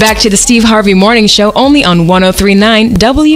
Back to the Steve Harvey Morning Show, only on 103.9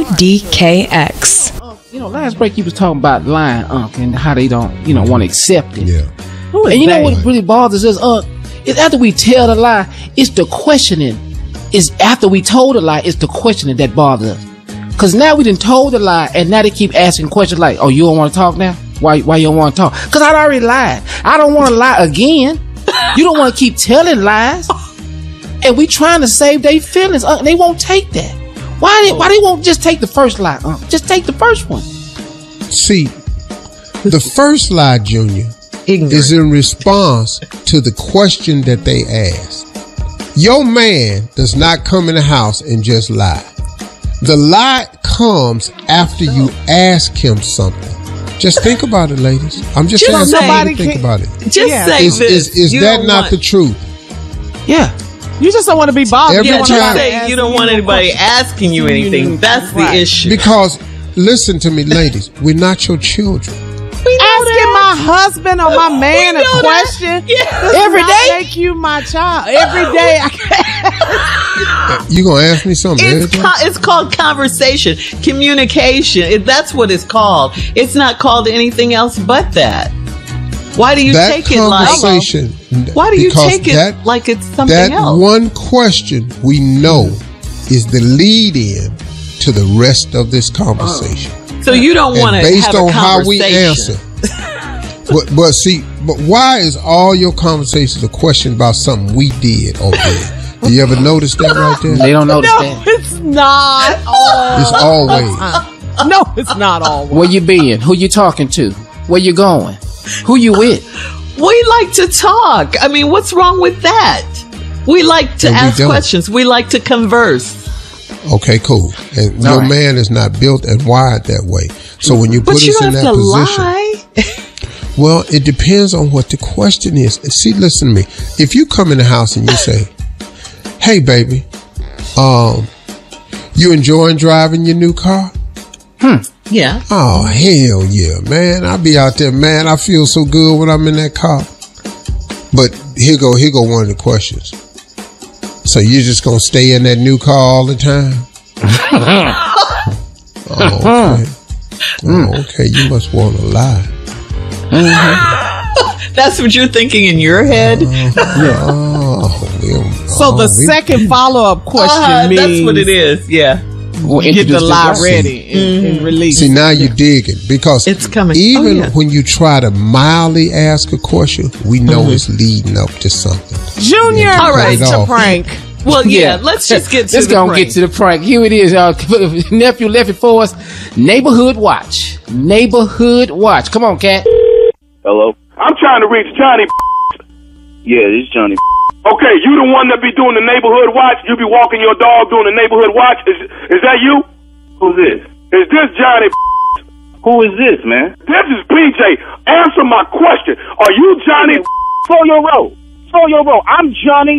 WDKX. Last break you was talking about lying, Unc, and how they don't, want to accept it. Yeah. And you know what really bothers us, Unc? It's after we tell the lie, it's the questioning. It's after we told the lie, it's the questioning that bothers us. Because now we done told the lie, and now they keep asking questions like, oh, you don't want to talk now? Why you don't want to talk? Because I already lied. I don't want to lie again. You don't want to keep telling lies. And we trying to save their feelings. They won't take that. Why they won't just take the first lie? Just take the first one. See, the first lie, Junior, is in response to the question that they asked. Your man does not come in the house and just lie. The lie comes after you ask him something. Just think about it, ladies. I'm just asking you to think about it. Just say this. Is that not the truth? Yeah. You just don't want to be bothered. You don't want anybody asking you anything. That's the issue. Because, listen to me, ladies. We're not your children. Asking my husband or my man a question every day make you my child. Every day I can't. You gonna ask me something? It's called conversation, communication. That's what it's called. It's not called anything else but that. Why do you take it like? Why do you take it like it's something else? That one question we know is the lead-in to the rest of this conversation. So you don't want to based have on a how we conversation. answer. but why is all your conversations a question about something we did or did? Do you ever notice that right there? They don't notice that. It's not always. It's always. No, it's not always. Where you been? Who you talking to? Where you going? Who you with? We like to talk. I mean, what's wrong with that? We like to ask questions. We like to converse. Okay, cool. And your man is not built and wired that way. So when you put us in that position, well, it depends on what the question is. See, listen to me. If you come in the house and you say, "Hey, baby, you enjoying driving your new car?" Yeah. Oh, hell yeah, man. I be out there, man. I feel so good when I'm in that car. But here go one of the questions. So you're just going to stay in that new car all the time? Okay. You must want to lie. That's what you're thinking in your head? So the second follow-up question means... That's what it is, yeah. Get the lie ready and release. See, now you dig it. Because it's coming. Even when you try to mildly ask a question, we know it's leading up to something. Junior, all right, it's a prank. Well, let's just get to the prank. Let's go get to the prank. Here it is. Nephew left it for us. Neighborhood Watch. Neighborhood Watch. Come on, Cat. Hello? I'm trying to reach Johnny. Yeah, this is Johnny. Okay, you the one that be doing the neighborhood watch? You be walking your dog doing the neighborhood watch? Is that you? Who's this? Is this Johnny? Who is this, man? This is PJ. Answer my question. Are you Johnny? Slow your roll. I'm Johnny,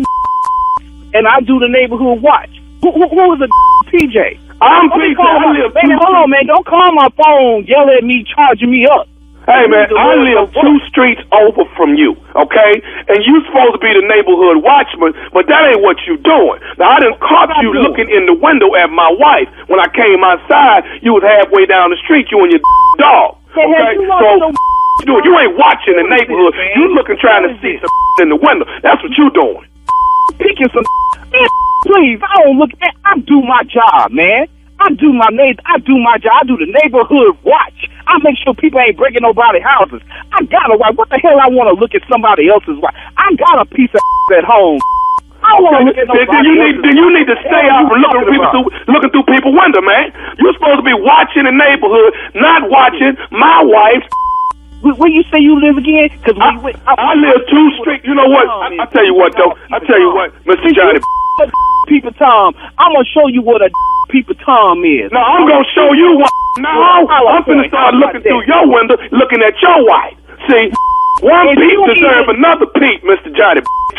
and I do the neighborhood watch. Who is a PJ? I'm PJ. Hold on, man. Don't call my phone, yell at me, charging me up. Hey, man, I live 2 streets over from you, okay? And you supposed to be the neighborhood watchman, but that ain't what you doing. Now, I done caught you looking in the window at my wife. When I came outside, you was halfway down the street, you and your dog, okay? So, you ain't watching the neighborhood. You looking, trying to see some in the window. That's what you doing. Picking some man, please, I don't look at, I do my job, man. I do my job. I do the neighborhood watch. I make sure people ain't breaking nobody's houses. I got a wife. What the hell I want to look at somebody else's wife? I got a piece of at home. I don't want to look at nobody else's. Then you need to stay out from looking through people's window, man. You're supposed to be watching the neighborhood, not watching my wife. Where you say you live again? Because I live 2 streets. You know what? I tell you what, though. I tell you what, Mr. Johnny. Peeper Tom, I'm gonna show you what a Peeper Tom is. No, I'm gonna show you what. No, I'm gonna start looking through your window, looking at your wife. See, one peep deserves another peep, Mr. Johnny.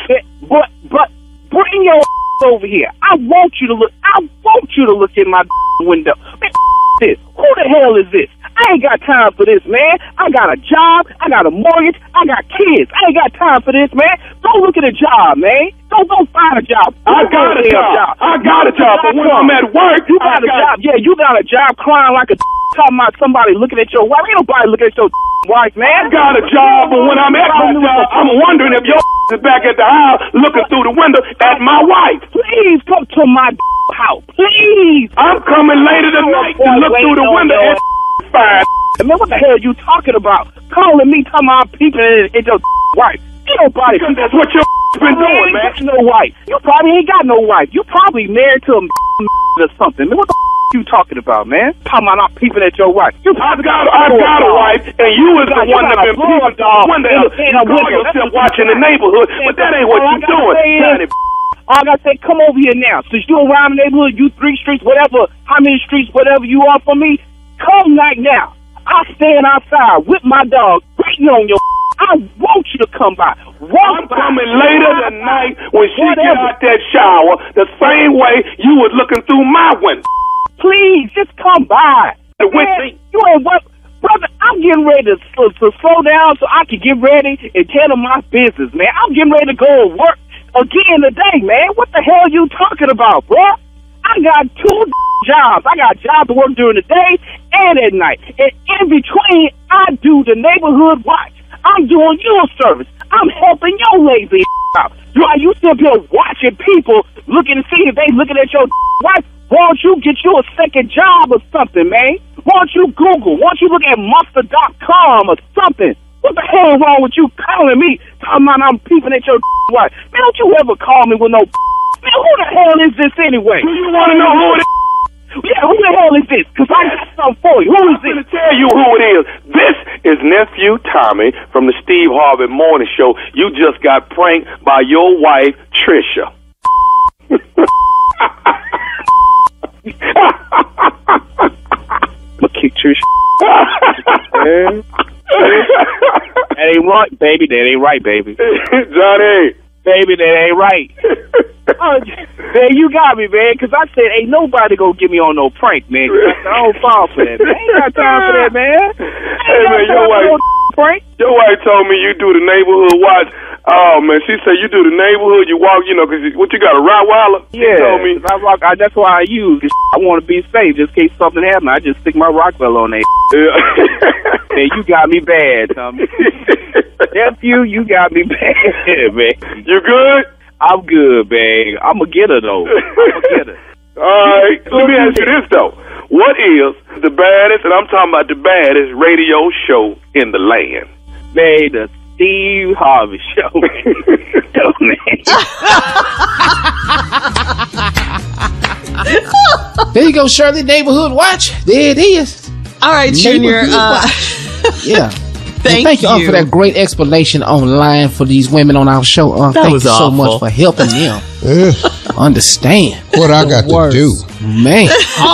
But bring your over here. I want you to look in my window. This. Who the hell is this? I ain't got time for this, man. I got a job. I got a mortgage. I got kids. I ain't got time for this, man. Go look at a job, man. Go find a job. I got a job. I got a job. But when I'm at work, you got a job. Yeah, you got a job crying like a talking about somebody looking at your wife. Ain't nobody looking at your wife, man. I got a job, but when I'm at my job, I'm wondering if your is back at the house looking through the window at my wife. Please come to my house. Please. I'm coming later tonight to look through the window and fine. Man, what the hell are you talking about? Calling me, talking about people at your wife. Ain't nobody. Because that's what your been doing, man. You no wife. You probably ain't got no wife. You probably married to a or something. Man, what the you talking about, man? Talking about not peeping at your wife. I've got a wife, and you was the one that been peeping at the window. You call yourself watching the neighborhood, but that ain't what you doing. All I gotta say, come over here now. Since you around the neighborhood, you 3 streets, whatever, how many streets, whatever you are for me, come right now. I stand outside with my dog, waiting on your. I want you to come by. I'm coming later tonight when she get out that shower, the same way you was looking through my window. Please, just come by. Man, you ain't what, brother. I'm getting ready to slow down so I can get ready and tell them my business, man. I'm getting ready to go to work again today, man. What the hell you talking about, bro? I got 2 jobs. I got jobs to work during the day and at night. And in between, I do the neighborhood watch. I'm doing you a service. I'm helping your lazy out. While you still here watching people looking to see if they looking at your wife, why don't you get you a second job or something, man? Why don't you Google? Why don't you look at Monster.com or something? What the hell is wrong with you calling me, talking about I'm peeping at your wife? Man, don't you ever call me with no man, who the hell is this anyway? Do you want to know who it is? Yeah, who the hell is this? Because I got something for you. Who is this? I'm going to tell you who it is. This is Nephew Tommy from the Steve Harvey Morning Show. You just got pranked by your wife, Trisha. I'm going to kick Trisha. That ain't right, baby. That ain't right, baby. Johnny. Baby, that ain't right. Man, you got me, man, because I said ain't nobody gonna get me on no prank, man. I don't fall for that, man. I ain't got time for that, man. Hey, man, your wife told me you do the neighborhood watch. Oh, man, she said you do the neighborhood, you walk, you know, because what you got, a Rottweiler? Yeah, told me. That's why I use this. I want to be safe, just in case something happens. I just stick my Rockwell on there. Man, you got me bad, Tommy. Nephew, you got me bad, man. You good? I'm good, man. I'm going to get her, though. I'm going to get her. All right. Let me ask you this, though. What is the baddest, and I'm talking about the baddest radio show in the land? Man, the Steve Harvey Show, man. Yo, man. There you go, Shirley. Neighborhood Watch. There it is. All right, Junior. Yeah. Thank you for that great explanation online for these women on our show. Thank you so much for helping them understand what I got to do. Man.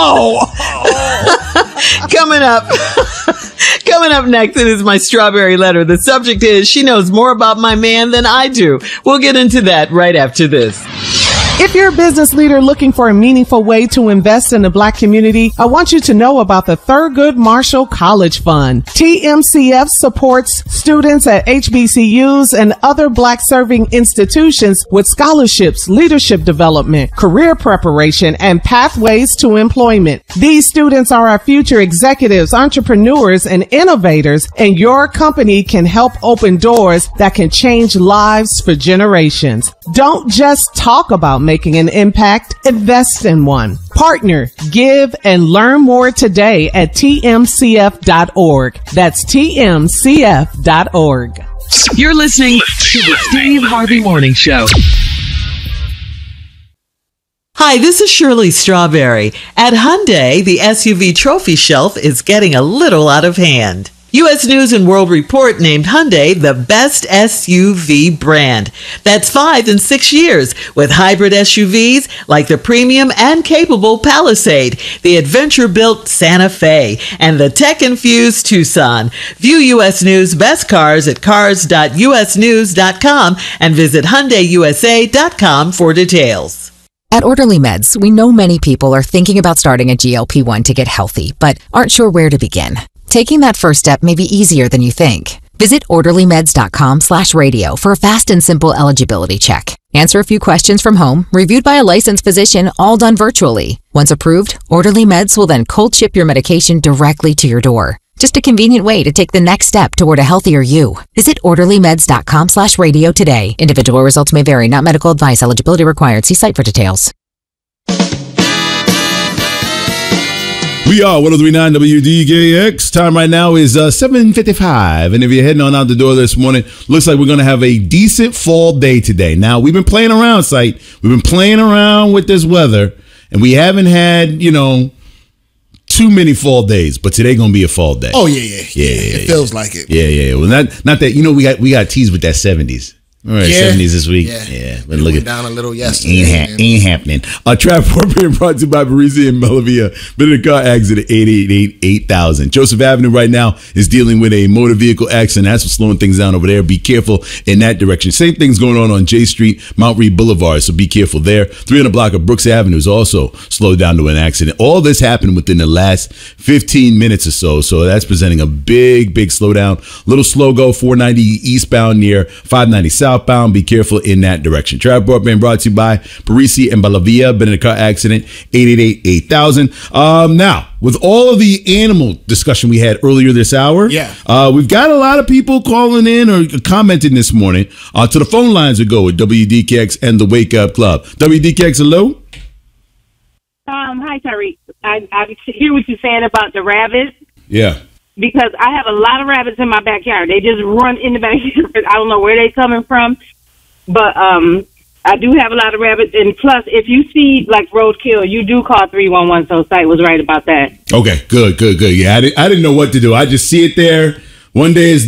Coming up next, it is my strawberry letter. The subject is, she knows more about my man than I do. We'll get into that right after this. If you're a business leader looking for a meaningful way to invest in the Black community, I want you to know about the Thurgood Marshall College Fund. TMCF supports students at HBCUs and other Black-serving institutions with scholarships, leadership development, career preparation, and pathways to employment. These students are our future executives, entrepreneurs, and innovators, and your company can help open doors that can change lives for generations. Don't just talk about making an impact, invest in one. Partner, give, and learn more today at tmcf.org. That's tmcf.org. You're listening to the Steve Harvey Morning Show. Hi, this is Shirley Strawberry. At Hyundai, the SUV trophy shelf is getting a little out of hand. U.S. News and World Report named Hyundai the best SUV brand. That's 5 in 6 years, with hybrid SUVs like the premium and capable Palisade, the adventure-built Santa Fe, and the tech-infused Tucson. View U.S. News best cars at cars.usnews.com and visit HyundaiUSA.com for details. At Orderly Meds, we know many people are thinking about starting a GLP-1 to get healthy, but aren't sure where to begin. Taking that first step may be easier than you think. Visit orderlymeds.com/radio for a fast and simple eligibility check. Answer a few questions from home, reviewed by a licensed physician, all done virtually. Once approved, Orderly Meds will then cold ship your medication directly to your door. Just a convenient way to take the next step toward a healthier you. Visit orderlymeds.com/radio today. Individual results may vary, not medical advice. Eligibility required. See site for details. We are 103.9 WDKX. Time right now is 7:55. And if you're heading on out the door this morning, looks like we're going to have a decent fall day today. Now, we've been playing around, Sight. We've been playing around with this weather, and we haven't had, too many fall days. But today going to be a fall day. Oh, yeah. It feels like it. Yeah. Well, not that, we got teased with that 70s. All right, 70s this week. Yeah. But look at down a little yesterday. Ain't happening. Traffic report being brought to you by Parisi and Melavia. Been in a car accident, 888-8000. Joseph Avenue right now is dealing with a motor vehicle accident. That's what's slowing things down over there. Be careful in that direction. Same thing's going on J Street, Mount Reed Boulevard, so be careful there. 300 block of Brooks Avenue is also slowed down to an accident. All this happened within the last 15 minutes or so that's presenting a big slowdown. Little slow go, 490 eastbound near 590 southbound. Be careful in that direction. Traffic report being brought to you by Parisi and Melavia. Been in a car accident, 888-8000. Now, with all of the animal discussion we had earlier this hour, we've got a lot of people calling in or commenting this morning. To the phone lines we go with WDKX and the Wake Up Club. WDKX, hello? Hi, Tariq. I hear what you're saying about the rabbits. Yeah. Because I have a lot of rabbits in my backyard. They just run in the backyard. I don't know where they're coming from. But I do have a lot of rabbits. And plus, if you see like roadkill, you do call 311. So Sight was right about that. Okay, good. Yeah, I didn't know what to do. I just see it there. One day it's